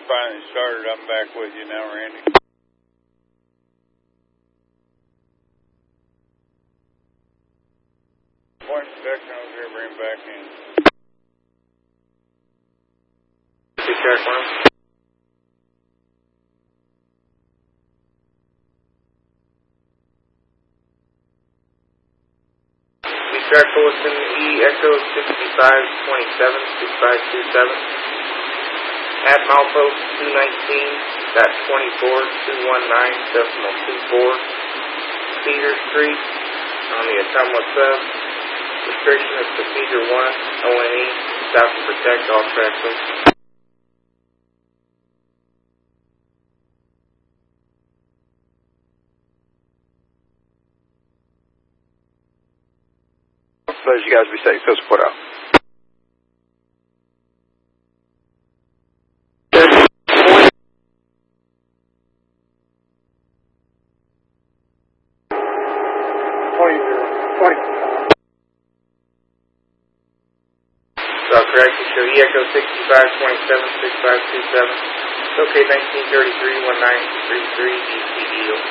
finally started. I'm back with you now, Randy. Point inspection over here, bring it back in. Track 1. Track bulletin E Echo 6527-6527. At milepost 219.24219.24. Cedar Street on the Ottumwa sub. Restriction is Procedure 1, ONE, stop and protect all tracks. Please, you guys be safe. Go support out. Correct, show E Echo 6527-6527. Okay, 1933-1933, ECDO.